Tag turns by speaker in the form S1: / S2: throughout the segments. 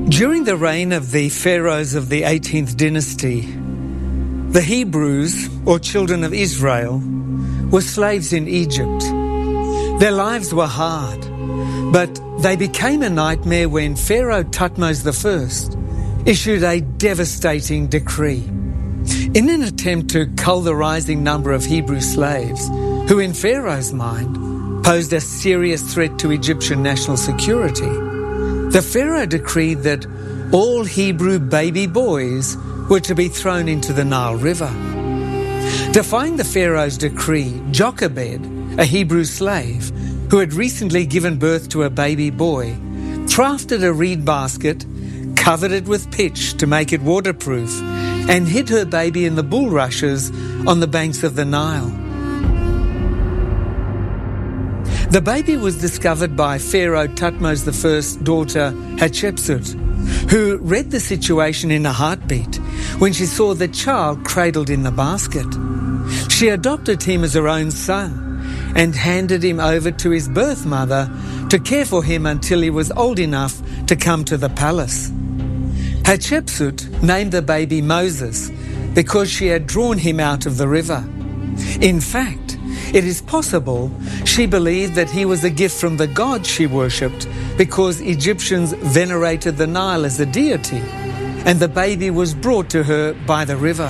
S1: During the reign of the pharaohs of the 18th dynasty, the Hebrews, or children of Israel, were slaves in Egypt. Their lives were hard, but they became a nightmare when Pharaoh Thutmose I issued a devastating decree. In an attempt to cull the rising number of Hebrew slaves, who in Pharaoh's mind posed a serious threat to Egyptian national security, the Pharaoh decreed that all Hebrew baby boys were to be thrown into the Nile River. Defying the Pharaoh's decree, Jochebed, a Hebrew slave who had recently given birth to a baby boy, crafted a reed basket, covered it with pitch to make it waterproof, and hid her baby in the bulrushes on the banks of the Nile. The baby was discovered by Pharaoh Thutmose I's daughter Hatshepsut, who read the situation in a heartbeat when she saw the child cradled in the basket. She adopted him as her own son and handed him over to his birth mother to care for him until he was old enough to come to the palace. Hatshepsut named the baby Moses because she had drawn him out of the river. In fact, it is possible she believed that he was a gift from the god she worshipped because Egyptians venerated the Nile as a deity, and the baby was brought to her by the river.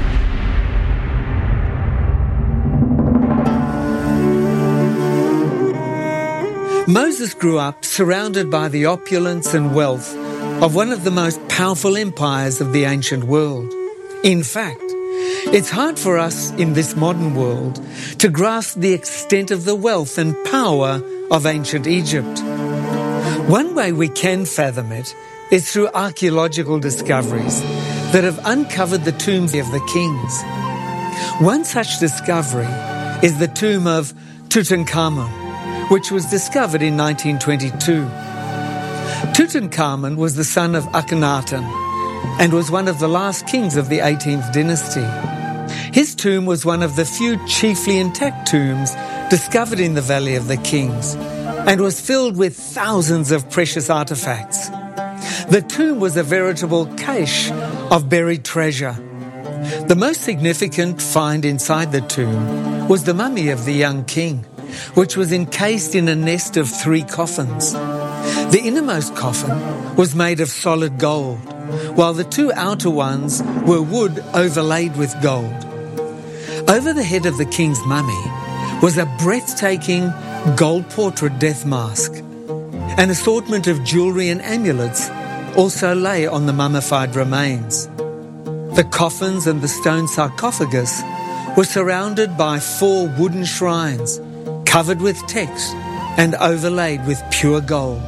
S1: Moses grew up surrounded by the opulence and wealth of one of the most powerful empires of the ancient world. In fact, it's hard for us in this modern world to grasp the extent of the wealth and power of ancient Egypt. One way we can fathom it is through archaeological discoveries that have uncovered the tombs of the kings. One such discovery is the tomb of Tutankhamun, which was discovered in 1922. Tutankhamun was the son of Akhenaten and was one of the last kings of the 18th dynasty. His tomb was one of the few chiefly intact tombs discovered in the Valley of the Kings and was filled with thousands of precious artifacts. The tomb was a veritable cache of buried treasure. The most significant find inside the tomb was the mummy of the young king, which was encased in a nest of 3 coffins. The innermost coffin was made of solid gold, while the 2 outer ones were wood overlaid with gold. Over the head of the king's mummy was a breathtaking gold portrait death mask. An assortment of jewellery and amulets also lay on the mummified remains. The coffins and the stone sarcophagus were surrounded by 4 wooden shrines, covered with text and overlaid with pure gold.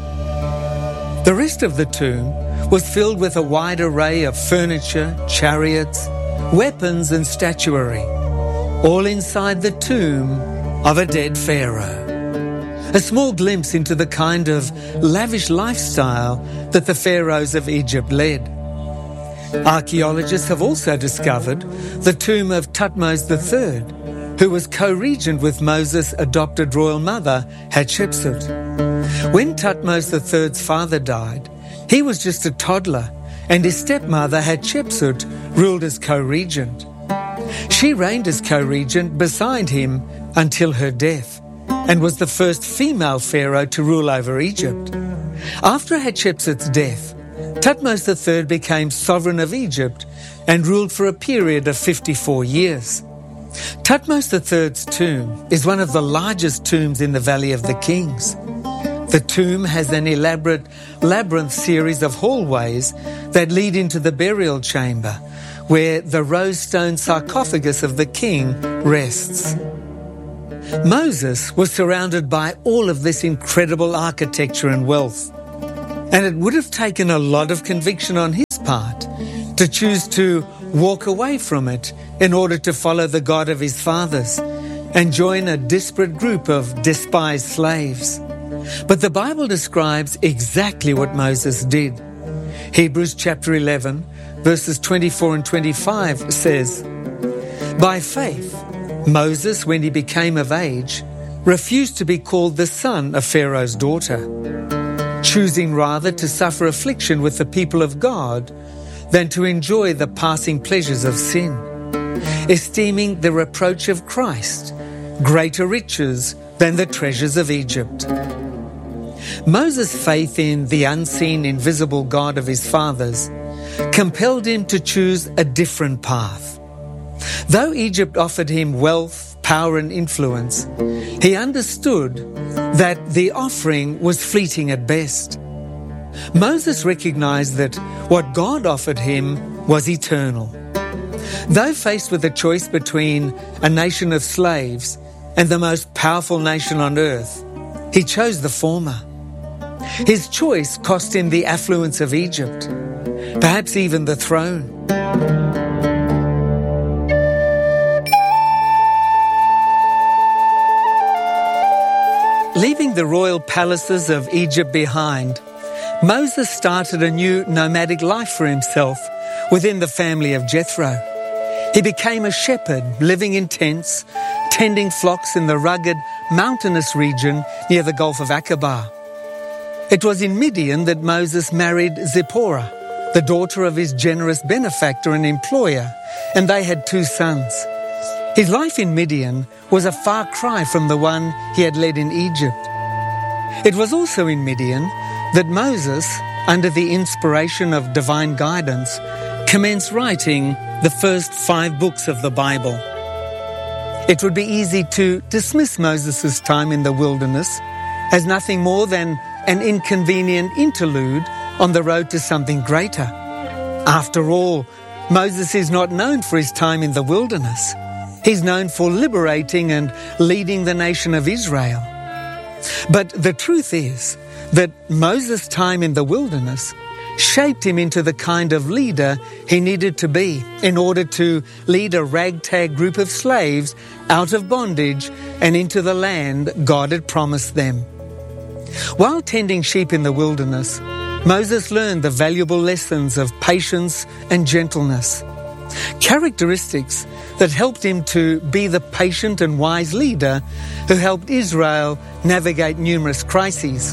S1: The rest of the tomb was filled with a wide array of furniture, chariots, weapons and statuary, all inside the tomb of a dead pharaoh. A small glimpse into the kind of lavish lifestyle that the pharaohs of Egypt led. Archaeologists have also discovered the tomb of Thutmose III, who was co-regent with Moses' adopted royal mother, Hatshepsut. When Thutmose III's father died, he was just a toddler, and his stepmother, Hatshepsut, ruled as co-regent. She reigned as co-regent beside him until her death, and was the first female pharaoh to rule over Egypt. After Hatshepsut's death, Thutmose III became sovereign of Egypt and ruled for a period of 54 years. Thutmose III's tomb is one of the largest tombs in the Valley of the Kings. The tomb has an elaborate labyrinth series of hallways that lead into the burial chamber, where the rose-stone sarcophagus of the king rests. Moses was surrounded by all of this incredible architecture and wealth, and it would have taken a lot of conviction on his part to choose to walk away from it in order to follow the God of his fathers and join a disparate group of despised slaves. But the Bible describes exactly what Moses did. Hebrews chapter 11, verses 24 and 25 says, "By faith, Moses, when he became of age, refused to be called the son of Pharaoh's daughter. choosing rather to suffer affliction with the people of God than to enjoy the passing pleasures of sin, esteeming the reproach of Christ greater riches than the treasures of Egypt. Moses' faith in the unseen, invisible God of his fathers compelled him to choose a different path. Though Egypt offered him wealth, power and influence, he understood that the offering was fleeting at best. Moses recognized that what God offered him was eternal. Though faced with a choice between a nation of slaves and the most powerful nation on earth, he chose the former. His choice cost him the affluence of Egypt, perhaps even the throne. Leaving the royal palaces of Egypt behind, Moses started a new nomadic life for himself within the family of Jethro. He became a shepherd, living in tents, tending flocks in the rugged, mountainous region near the Gulf of Aqaba. It was in Midian that Moses married Zipporah, the daughter of his generous benefactor and employer, and they had 2 sons. His life in Midian was a far cry from the one he had led in Egypt. It was also in Midian that Moses, under the inspiration of divine guidance, commenced writing the first 5 books of the Bible. It would be easy to dismiss Moses' time in the wilderness as nothing more than an inconvenient interlude on the road to something greater. After all, Moses is not known for his time in the wilderness. He's known for liberating and leading the nation of Israel. But the truth is that Moses' time in the wilderness shaped him into the kind of leader he needed to be in order to lead a ragtag group of slaves out of bondage and into the land God had promised them. While tending sheep in the wilderness, Moses learned the valuable lessons of patience and gentleness, characteristics that helped him to be the patient and wise leader who helped Israel navigate numerous crises.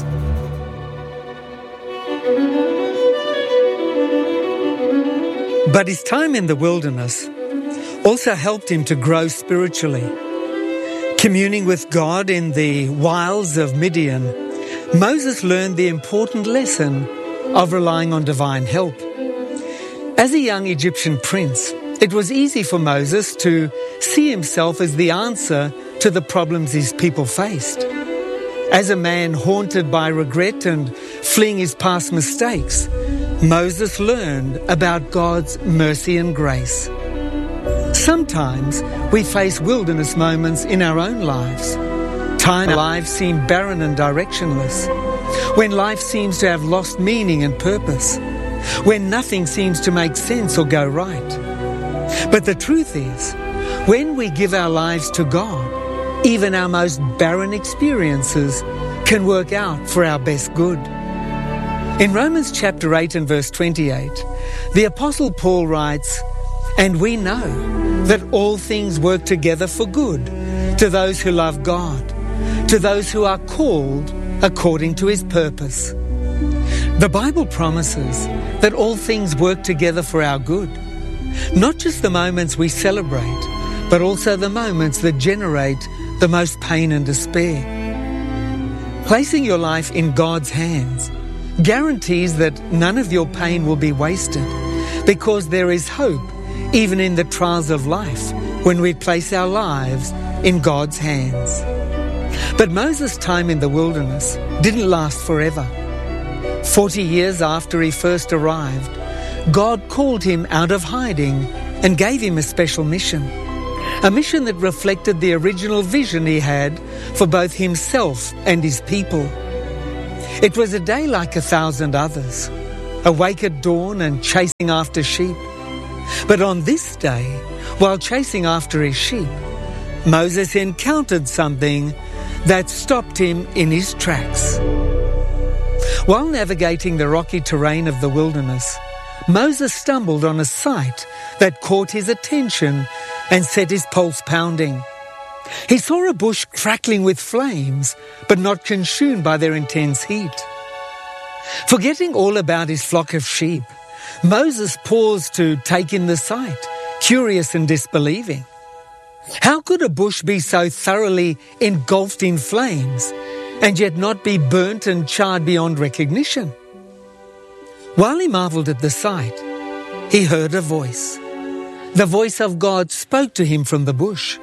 S1: But his time in the wilderness also helped him to grow spiritually. Communing with God in the wilds of Midian, Moses learned the important lesson of relying on divine help. As a young Egyptian prince, it was easy for Moses to see himself as the answer to the problems his people faced. As a man haunted by regret and fleeing his past mistakes, Moses learned about God's mercy and grace. Sometimes we face wilderness moments in our own lives. Time lives seem barren and directionless. When life seems to have lost meaning and purpose. When nothing seems to make sense or go right. But the truth is, when we give our lives to God, even our most barren experiences can work out for our best good. In Romans chapter 8 and verse 28, the Apostle Paul writes, "And we know that all things work together for good to those who love God, to those who are called according to his purpose." The Bible promises that all things work together for our good, not just the moments we celebrate, but also the moments that generate the most pain and despair. Placing your life in God's hands guarantees that none of your pain will be wasted, because there is hope even in the trials of life when we place our lives in God's hands. But Moses' time in the wilderness didn't last forever. 40 years after he first arrived, God called him out of hiding and gave him a special mission. A mission that reflected the original vision he had for both himself and his people. It was a day like 1,000 others, awake at dawn and chasing after sheep. But on this day, while chasing after his sheep, Moses encountered something that stopped him in his tracks. While navigating the rocky terrain of the wilderness, Moses stumbled on a sight that caught his attention and set his pulse pounding. He saw a bush crackling with flames, but not consumed by their intense heat. Forgetting all about his flock of sheep, Moses paused to take in the sight, curious and disbelieving. How could a bush be so thoroughly engulfed in flames and yet not be burnt and charred beyond recognition? While he marvelled at the sight, he heard a voice. The voice of God spoke to him from the bush.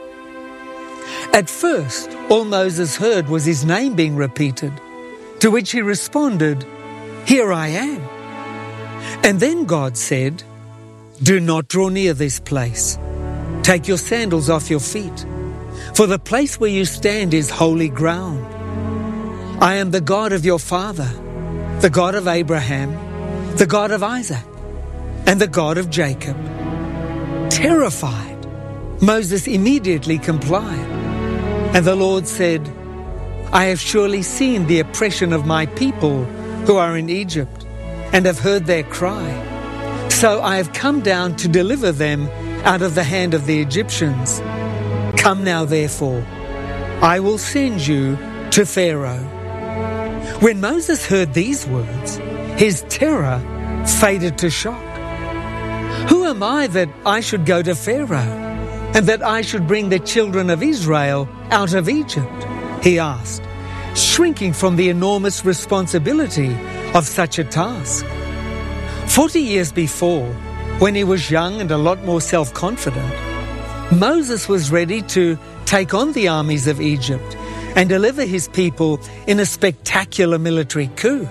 S1: At first, all Moses heard was his name being repeated, to which he responded, "Here I am." And then God said, "Do not draw near this place. Take your sandals off your feet, for the place where you stand is holy ground. I am the God of your father, the God of Abraham, the God of Isaac, and the God of Jacob." Terrified, Moses immediately complied. And the Lord said, "I have surely seen the oppression of my people who are in Egypt, and have heard their cry. So I have come down to deliver them out of the hand of the Egyptians. Come now, therefore, I will send you to Pharaoh." When Moses heard these words, his terror faded to shock. "Who am I that I should go to Pharaoh, and that I should bring the children of Israel out of Egypt?" he asked, shrinking from the enormous responsibility of such a task. 40 years before, when he was young and a lot more self-confident, Moses was ready to take on the armies of Egypt and deliver his people in a spectacular military coup.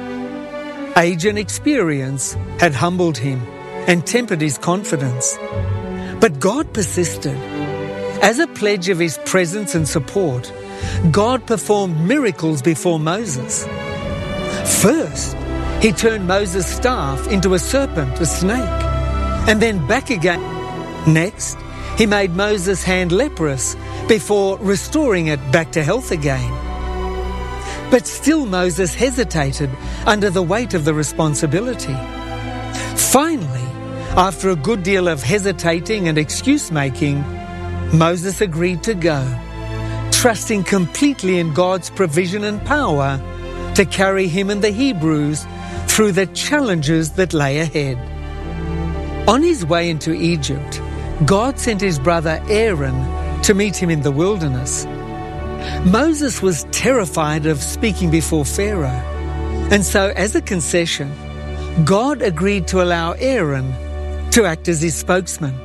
S1: Age and experience had humbled him and tempered his confidence. But God persisted. As a pledge of his presence and support, God performed miracles before Moses. First, he turned Moses' staff into a serpent, a snake, and then back again. Next, he made Moses' hand leprous before restoring it back to health again. But still Moses hesitated under the weight of the responsibility. Finally, after a good deal of hesitating and excuse-making, Moses agreed to go, trusting completely in God's provision and power to carry him and the Hebrews through the challenges that lay ahead. On his way into Egypt, God sent his brother Aaron to meet him in the wilderness. Moses was terrified of speaking before Pharaoh, and so as a concession, God agreed to allow Aaron to act as his spokesman.